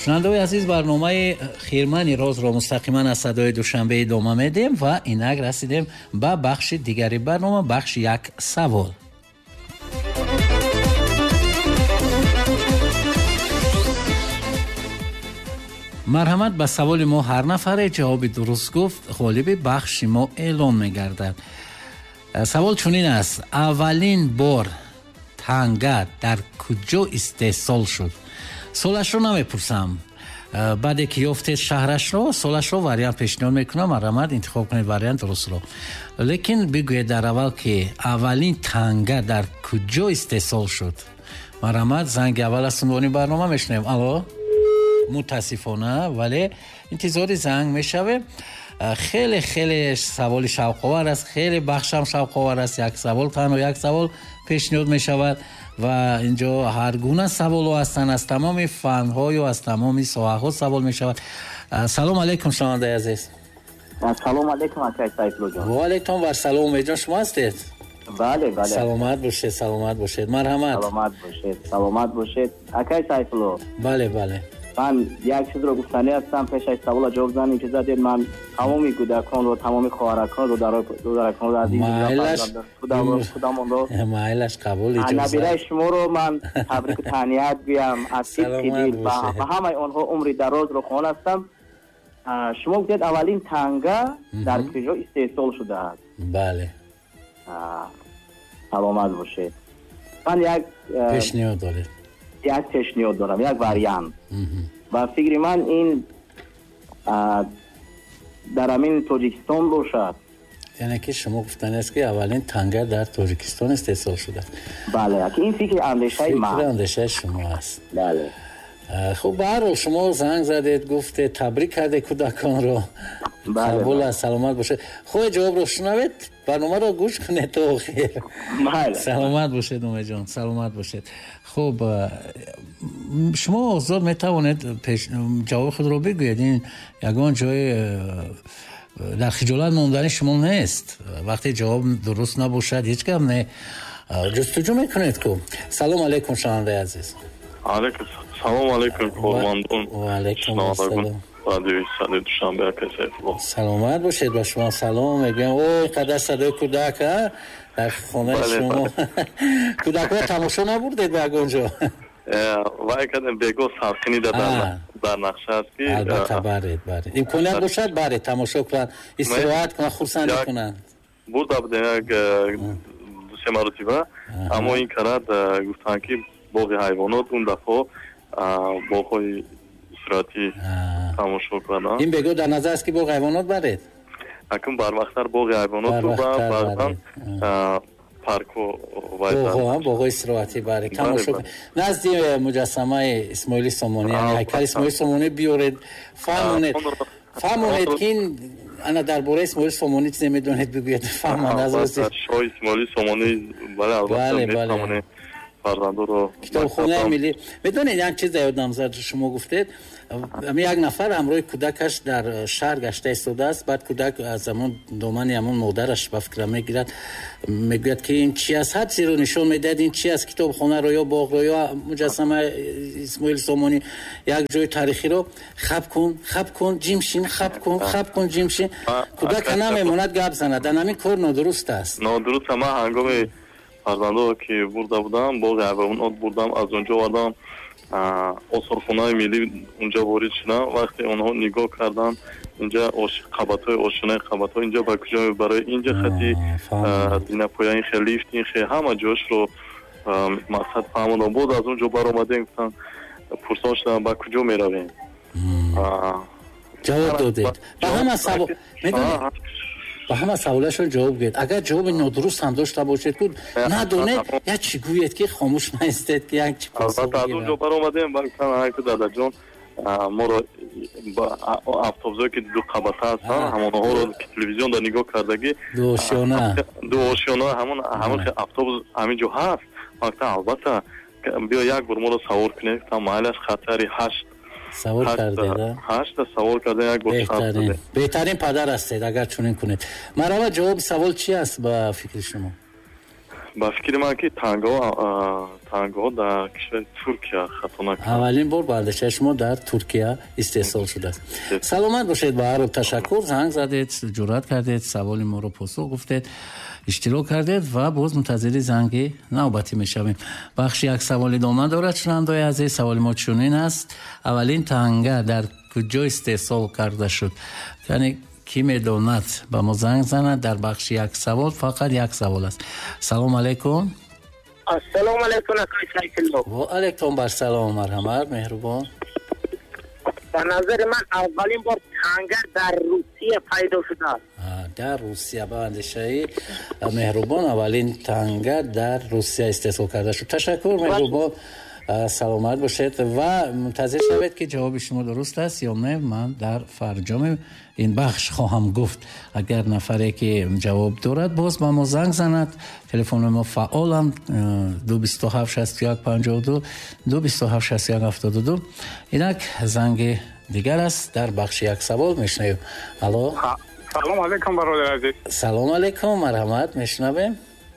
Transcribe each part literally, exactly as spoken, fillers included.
шунавандаои азиз, барномаи Хирмани розро мустақиман аз садои душанбе идома медем ва инак расидем ба бахши дигари барнома, бахши як савол. марҳамат, ба саволи мо ҳар нафаре ҷавоби дуруст гуфт, ғолиби бахши мо эълон мегардад. савол чунин аст: аввалин бор танга дар куҷо истеҳсол шуд? солашро намепурсам. баъде ки ёфтед шаҳрашро, солашро вариант пешниҳод мекунам. марҳамат, интихоб кунед вариант дурустро. лекин бигӯед дар аввал ки аввалин танга дар куҷо истеҳсол шуд. марҳамат, занги аввал аз унвони барнома мешунавем. алло, мутаассифона, вале интизори занг мешавем. хеле хеле саволи шавқовар аст, хеле бахшам шавқовар аст. як савол танҳо як савол пешниҳод мешавад ва инҷо ҳар гуна саволҳо ҳастанд, аз тамоми фанҳо ё аз тамоми соҳаҳо савол мешавад. салом алейкум шунавандаи азиз. салом алейкум акай Сайфуллоҷон. ва алейкум вассалом. умедҷон шумо ҳастед? бале бале. саломат бошед, саломат бошед. марҳамат. саломат бошед, саломат бошед. акай Сайфулло. бале бале. ман як чизро гуфтанӣ ҳастам. пеш аз савола ҷавоб занӣ ки задед, ман тамоми кӯдаконро, тамоми хоҳараконро, додараконро аз худамонро майлаш қабул иҷозат. набираи шуморо ман табрику таҳният гӯям аз сидқи дил ба ҳамаи онҳо умри дарозро хоҳонастам. шумо гуфтед аввалин танга дар куҷо истеҳсол шудааст. бале. саломат бошед. ман як пешниҳод доред. як пешниҳод дорам, як вариант. ба фикри ман ин дар амин тоҷикистон бошад. яъне ки шумо гуфтанест ки аввалин танга дар тоҷикистон истеҳсол шудааст. бале, ки ин фикри андешаи ман. фикри андешаи шумо аст. бале. хуб, ба ҳар ҳол шумо занг задед, гуфтед, табрик кардед кӯдаконро. қабул аст, саломат бошед. хоҳед ҷавобро шунавед, барномаро гӯш кунед то охир. саломат бошед умедҷон, саломат бошед. хуб, шумо озод метавонед ҷавоби худро бигӯед. ин ягон ҷои дар хиҷолат мондани шумо нест. вақте ҷавоб дуруст набошад ҳеҷ гап не, ҷустуҷӯ мекунед ку. салом алейкум шунавандаи азиз. алейкум салом алейкум формандон. ва алейкум ассалом. саломат бошед. ба шумо салом мегӯям. ой қадар садои кӯдак дар хонаи шумо. кӯдакҳо тамошо набурдед ба ягон ҷо? вай кардем бего сарқини дар нақша аст ки албатта баред баред. имконият бошад баред тамошо кунанд, истироҳат кунанд, хурсандӣ кунанд. бурда будем як ду се маротиба, аммо ин карад гуфтанд ки боғи ҳайвонот он дафъо боғҳои сурати тамошо кардам. ин бего дар назар аст ки боғи ҳайвонот баред? акун барвақтар боғи ҳайвонот ба баъдан парку вайдан боғҳои истироҳатӣ баред тамошо кунед. назди муҷассамаи Исмоили Сомонӣ, яъне ҳайкали Исмоили Сомонӣ биёред, фаҳмонед фаҳмонед ки ин ана дар бораи Исмоили Сомонӣ чизе медонед бигӯед, фаҳманд аз шоҳи Исмоили Сомонӣ. бале албатта мефаҳмонед фарзандоро. китобхонаи миллӣ. медонед як чиз ёдам зад, шумо гуфтед як нафар ҳамроҳи кӯдакаш дар шаҳр гашта истодааст. баъд кӯдак аз замон домани ҳамон модараш ба фикра мегирад, мегӯяд ки ин чи аст, ҳар чизро нишон медиҳад, ин чи аст, китобхонаро ё боғро ё муҷассамаи Исмоили Сомонӣ, як ҷои таърихиро. хаб кун хаб кун ҷимшин, хаб кун хаб кун ҷимшин. кӯдака намемонад, гап занад. ан ҳамин кор нодуруст аст. нодуруст. ман ҳангоми фарзандо ки бурда будам, боғи ҳайвонот бурдам, аз онҷо вардам осорхонаи миллӣ, онҷа ворид шудам. вақте онҳо нигоҳ кардан инҷа қабатҳои ошинаи қабатҳо инҷа ба куҷо мебарад, инҷа хати зинапоя, ин хе лифт, ин хе ҳама ҷоашро мақсад фаҳмонам. боз аз онҷо баромадем, гуфтам пурсон шудам ба куҷо меравем. ҷавоб додед ба ҳама савол. медонед ба ҳама саволашон ҷавоб гӯед. агар ҷавоби нодуруст ҳам дошта бошед, ку надонед, як чӣ гӯед ки хомӯш наистед ки як чӣ посо албатта аз онҷо баромадем. баъдтан ҳайку дадаҷон моро автобусое ки ду қабата ҳастанд, ҳамонҳоро ки телевизионда нигоҳ кардагӣ ду ошёна ду ошёна ҳамон ҳамон автобус ҳамин ҷо ҳаст. вақта албатта биё як бор моро савор кунед. гуфтам майлаш хатари ҳашт савол кардед. ҳашта савол кардем, як бор беҳтарин беҳтарин падар ҳастед агар чунин кунед. марҳамат, ҷавоби савол чи аст ба фикри шумо? ба фикри ман ки тангаҳо тангаҳо дар кишвари Туркия хато накард. аввалин бор бардашаи шумо дар Туркия истеҳсол шудааст. Саломат бошед. ба ҳар ҳол ташаккур, занг задед, ҷуръат кардед, саволи моро посух гуфтед, иштирок кардед ва боз мунтазири занги навбатӣ мешавем. бахши як саволи дома дорад шунавандаи азиз. саволи мо чунин аст: аввалин танга дар куҷо истеҳсол карда шуд? яъне ки медонад ба мо занг занад. дар бахши як савол, фақат як савол аст. салому алайкум. ассалому алайкум акай Сайфулло. ва алайкум барсалом. марҳамат, меҳрубон. ба назари ман аввалин бор танга дар Русия пайдо шудааст. дар Русия. ба андешаи меҳрубон, аввалин танга дар Русия истеҳсол карда шуд. ташаккур меҳрубон. саломат бошед ва мунтазир шавед ки ҷавоби шумо дуруст аст ё не. ман дар фарҷоми ин бахш хоҳам гуфт. агар нафаре ки ҷавоб дорад боз ба мо занг занад. телефони мо фаъолам ду бисту ҳафт шасту як панҷоҳу ду ду бисту ҳафт шасту як ҳафтоду ду. инак занги дигар аст дар бахши як савол. мешунавем. алло. салому алайкум бародар азиз. салому алайкум. марҳамат, мешунавем.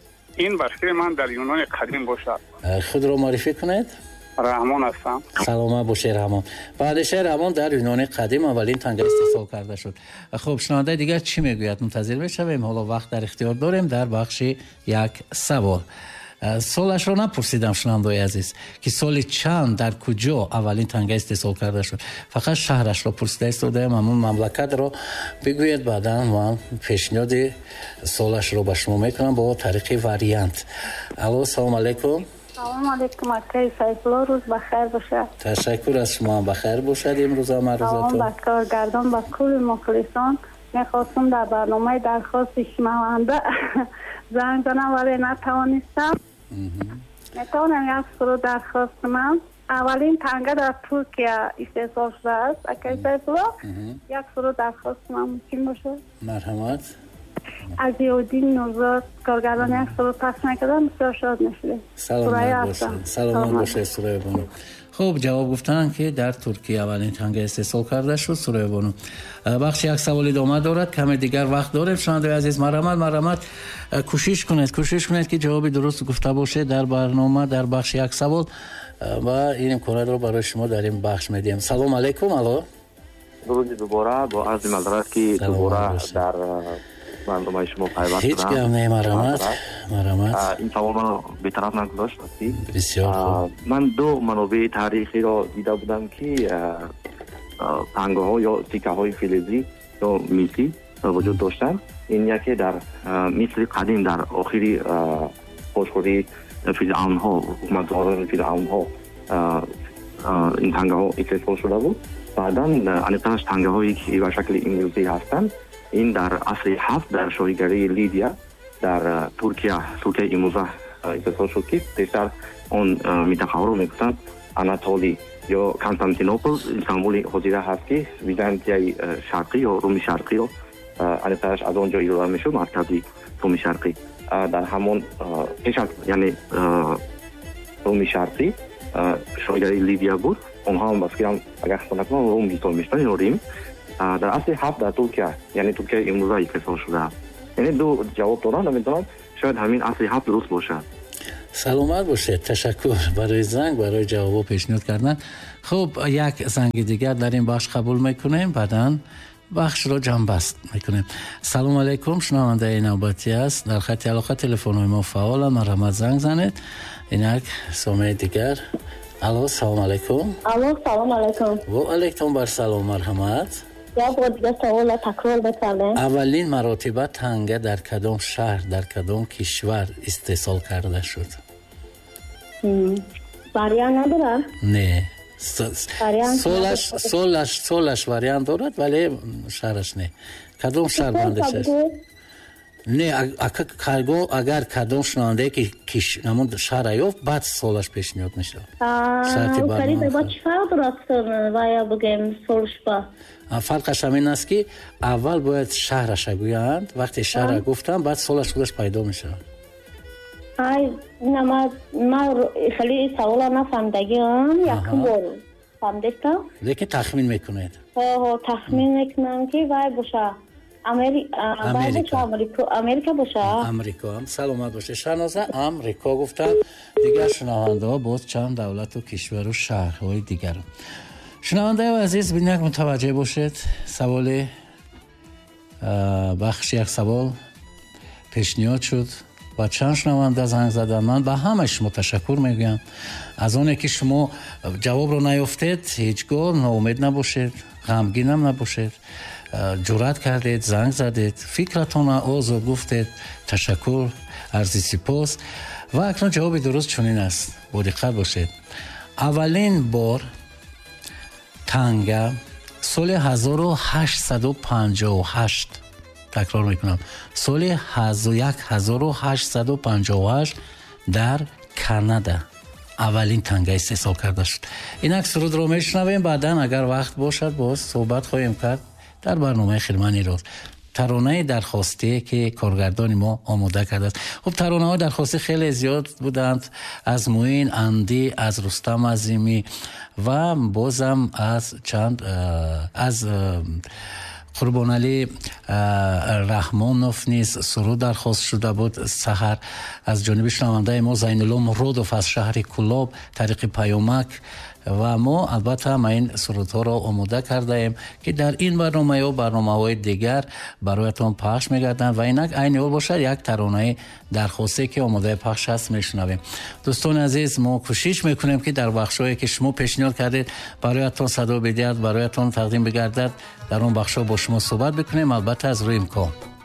ин ба фикри ман дар юнони қадим бошад. худро маърифӣ кунед. раҳмон ҳастам. саломат бошед раҳмон. ба андешаи раҳмон дар юнони қадим аввалин танга истеҳсол карда шуд. хуб, шунавандаи дигар чӣ мегӯяд? мунтазир мешавем. ҳоло вақт дар ихтиёр дорем дар бахши як савол. солашро напурсидам шунавандаи азиз ки соли чанд дар куҷо аввалин танга истеҳсол карда шуд. фақат шаҳрашро пурсида истодаем. ҳамун мамлакатро бигӯед. баъдан ман пешниҳоди солашро ба шумо мекунам бо тариқи вариант. алло, салому алайкум. салому алайкум акай Сайфулло. рӯз бахайр бошад. ташаккур аз шумо ҳам бахайр бошад. имрӯза марӯзатон. салом ба коргардон, ба кулли мухлисон. мехостум дар барномаи дархости шунаванда занг занам, вале натавонистам. метавонам як суруд дархост кунам? аввалин танга дар Туркия истеҳсол шудааст. акай Сайфулло, як суруд дархост кунам мумкин бошад? марҳамат. аз Зиёддин Нӯрзод коргардон як суруд пас мекардам. бисёр шод мешудем. саломат бошед. саломат бошед Сурая Бону. хуб, ҷавоб гуфтанд ки дар Туркия аввалин танга истеҳсол карда шуд. Сурая Бону. бахши як саволи дома дорад. каме дигар вақт дорем. шунавандаи азиз, марҳамат, марҳамат. кӯшиш кунед, кӯшиш кунед ки ҷавоби дуруст гуфта бошед дар барнома, дар бахши як савол. ва ин имконатро барои шумо дар ин бахш медиҳем. салому алайкум. алло. дуруди дубора. бо арзи маъзарат ки дубора дар барномаи шумо пайваст ҳеҷ гап не. марҳамат, марҳамат. ин саволро бетараф нагузошт. бисёр хуб. ман ду манобеи таърихиро дида будам ки тангаҳо ё сикаҳои филизӣ ё мисӣ вуҷуд доштанд. ин яке дар мисри қадим дар охири хошхӯрии фиръавнҳо, ҳукуматдорони фиръавнҳо ин тангаҳо истеҳсол шуда буд. баъдан аниқтараш тангаҳое ки ба шакли имрӯзӣ ҳастанд, ин дар асри ҳафт дар шоҳигарии Лидия дар Туркия, Туркияи имрӯза истеҳсол шуд ки пештар он минтақаҳоро мегуфтанд Анатолӣ ё Константинопол, Истамбули ҳозира ҳаст ки Византияи шарқӣ ё Руми шарқиро аниқтараш аз он ҷо ирода мешуд, маркази Руми шарқӣ. дар ҳамон пеш аз яъне Руми шарқӣ шоҳигари Лидия буд. онҳо ҳам ба фикрам агар хисоб накунам Рум ҳисоб мешуданд ё Рим. дар асри ҳафт дар Туркия, яъне Туркияи имрӯза истеҳсол шудааст. яъне ду ҷавоб додам, намедонам шояд ҳамин асри ҳафт дуруст бошад. саломат бошед. ташаккур барои занг, барои ҷавобо пешниҳод кардан. хуб, як занги дигар дар ин бахш қабул мекунем, баъдан бахшро ҷамъбаст мекунем. салому алайкум. шунавандаи навбатӣ аст. дар хати алоқа телефонҳои мо фаъоланд. марҳамат, занг занед. инак сомеъи дигар. алло, салому алайкум. алло, салому алайкум. ва алайкум барсалом. марҳамат. як бор дигар савола такрор бекардем. аввалин маротиба танга дар кадом шаҳр, дар кадом кишвар истеҳсол карда шуд? вариант надорад? не. солаш солаш солаш вариант дорад, вале шаҳраш не. кадом шаҳр бандешаш? не, агар кадом шунаванде ки киш намуд шаҳра ёфт, баъд солаш пешниҳод мешавад. шарти барномаи ба чӣ фарқ дорад вая бигем солшба? фарқаш ҳамин аст ки аввал бояд шаҳраша гӯянд, вақте шаҳра гуфтанд, баъд солаш худаш пайдо мешавад. ай нама ма хеле савола нафаҳмидагиам, якум бор фаҳмидам. лекин тахмин мекунед? ҳо ҳо тахмин мекунам ки вай боша امریکا باشه. امریکا هم سلامت باشه. شنازه امریکا گفتن. دیگر شنونده ها باز چند دولت و کشور و شهرهای دیگر. شنونده عزیز بینید متوجه باشید سوال بخش یک سوال پیشنهاد شد و چند شنونده زنگ زدن. من به همش متشکر میگم. از اونه که شما جواب رو نیافتید هیچگاه ناامید نباشید، غمگین هم نباشید، جرأت کردید، زنگ زدید، فکرتون آزاد گفتید. تشکر، عرض سپاس. و اکنون جواب درست چنین است. با دقت باشید. اولین بار تانگا سال هزار و هشتصد و پنجاه و هشت، تکرار میکنم، سال هزار و هشتصد و پنجاه و هشت در کانادا اولین تانگا استحصال کرده شد. اینک سرود رو میشنویم، بعداً اگر وقت باشد باز صحبت خواهیم کرد در برنامه خیلمانی روز. ترانه درخواستی که کارگردان ما آماده کرده است. خب ترانه ها درخواستی خیلی زیاد بودند، از موین اندی، از رستم عظیمی و بازم از چند از قربانعلی رحمانوف نیز سرود درخواست شده بود. سحر از جانب شنونده ما زینالله مرادوف از شهر کلاب طریق پیامک و ما البته ما این سرودها را آماده کرده ایم که در این برنامه و برنامه‌های دیگر برایتان پخش می‌گردند و اینک عین اول باشد یک ترانه درخواستی که آماده پخش است میشنویم. دوستان عزیز، ما کوشش میکنیم که در بخشایی که شما پیشنهاد کردید برایتان صدا بدهد، برایتان تقدیم بگردد، در اون بخشا با شما صحبت بکنیم، البته از روی امکان.